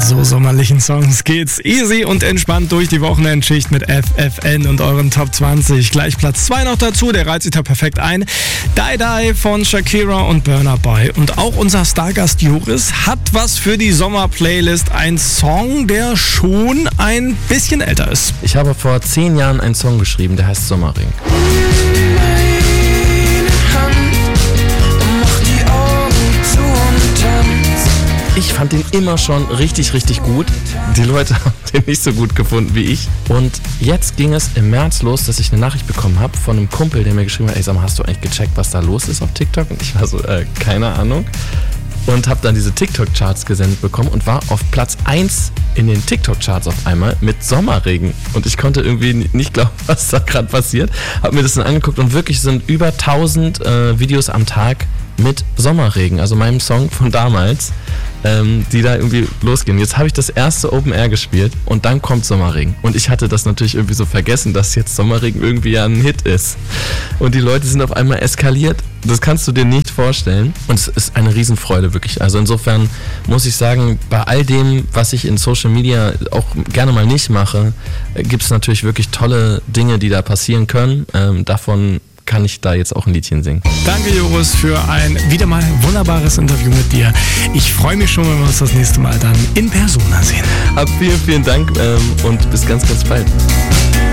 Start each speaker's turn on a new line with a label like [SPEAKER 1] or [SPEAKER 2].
[SPEAKER 1] so sommerlichen Songs geht's easy und entspannt durch die Wochenendschicht mit FFN und euren Top 20. Gleich Platz 2 noch dazu, der reiht sich da perfekt ein. Die Die von Shakira und Burna Boy. Und auch unser Stargast Joris hat was für die Sommerplaylist. Ein Song, der schon ein bisschen älter ist.
[SPEAKER 2] Ich habe vor 10 Jahren einen Song geschrieben, der heißt Sommerring. Ich fand den immer schon richtig, richtig gut. Die Leute haben den nicht so gut gefunden wie ich. Und jetzt ging es im März los, dass ich eine Nachricht bekommen habe von einem Kumpel, der mir geschrieben hat, ey, sag mal, hast du eigentlich gecheckt, was da los ist auf TikTok? Und ich war so, keine Ahnung. Und habe dann diese TikTok-Charts gesendet bekommen und war auf Platz 1 in den TikTok-Charts auf einmal mit Sommerregen. Und ich konnte irgendwie nicht glauben, was da gerade passiert. Habe mir das dann angeguckt und wirklich sind über 1000 Videos am Tag mit Sommerregen, also meinem Song von damals, die da irgendwie losgehen. Jetzt habe ich das erste Open Air gespielt und dann kommt Sommerregen. Und ich hatte das natürlich irgendwie so vergessen, dass jetzt Sommerregen irgendwie ja ein Hit ist. Und die Leute sind auf einmal eskaliert. Das kannst du dir nicht vorstellen. Und es ist eine Riesenfreude, wirklich. Also insofern muss ich sagen, bei all dem, was ich in Social Media auch gerne mal nicht mache, gibt es natürlich wirklich tolle Dinge, die da passieren können. Davon kann ich da jetzt auch ein Liedchen singen.
[SPEAKER 1] Danke, Joris, für ein wieder mal wunderbares Interview mit dir. Ich freue mich schon, wenn wir uns das nächste Mal dann in Persona sehen.
[SPEAKER 2] Vielen, vielen Dank und bis ganz, ganz bald.